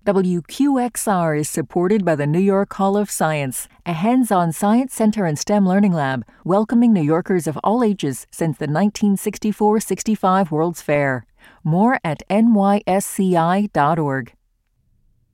WQXR is supported by the New York Hall of Science, a hands-on science center and STEM learning lab, welcoming New Yorkers of all ages since the 1964-65 World's Fair. More at nysci.org.